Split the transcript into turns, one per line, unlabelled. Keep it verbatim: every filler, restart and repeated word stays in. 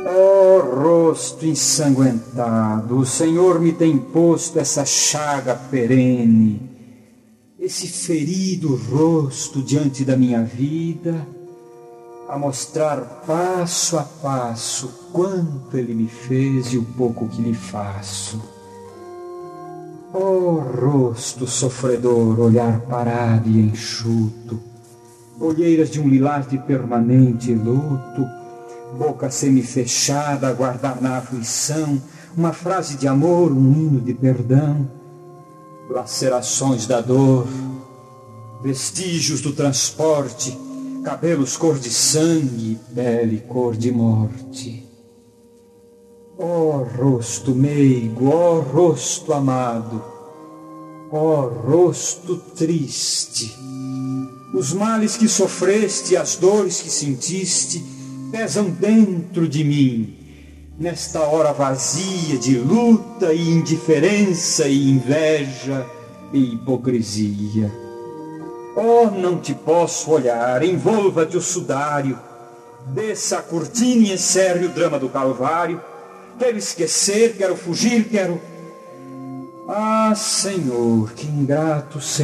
Ó rosto ensanguentado, o Senhor me tem posto essa chaga perene, esse ferido rosto diante da minha vida, a mostrar passo a passo quanto Ele me fez e o pouco que lhe faço. Ó rosto sofredor, olhar parado e enxuto, olheiras de um lilás de permanente luto, boca semi-fechada a guardar na aflição uma frase de amor, um hino de perdão, lacerações da dor, vestígios do transporte, cabelos cor de sangue, pele cor de morte. Ó rosto meigo, ó rosto amado, ó rosto triste, os males que sofreste, as dores que sentiste, pesam dentro de mim, nesta hora vazia de luta e indiferença e inveja e hipocrisia. Oh, não te posso olhar, envolva-te o sudário, desça a cortina e encerre o drama do Calvário. Quero esquecer, quero fugir, quero... Ah, Senhor, que ingrato Senhor.